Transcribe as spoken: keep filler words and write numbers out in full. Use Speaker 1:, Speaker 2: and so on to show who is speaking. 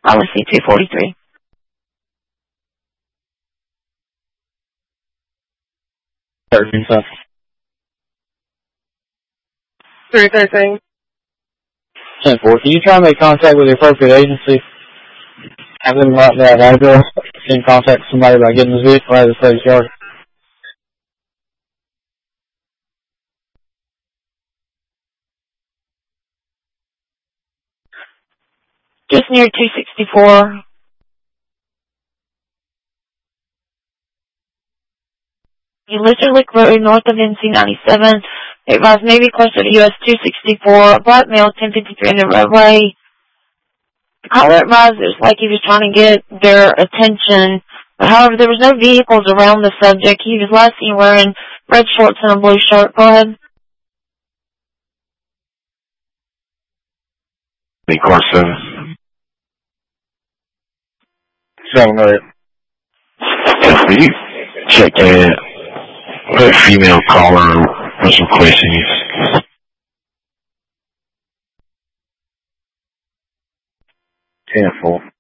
Speaker 1: Policy two forty-three.
Speaker 2: thirteen, sir.
Speaker 3: three thirteen.
Speaker 2: ten four, can you try to make contact with the appropriate agency? Have them write that address, in contact with somebody about getting this vehicle out of the state yard.
Speaker 1: Just near two sixty-four. You Lizard Lick Road, north of N C ninety-seven. It was maybe closer to U S two sixty-four. Black male, ten fifty-three in the roadway. The caller advisors like he was trying to get their attention. But however, there was no vehicles around the subject. He was last seen wearing red shorts and a blue shirt. Go ahead.
Speaker 4: Car seven.
Speaker 2: Seven, right.
Speaker 4: Yes, will you check that? That female caller was requesting you.
Speaker 2: ten four.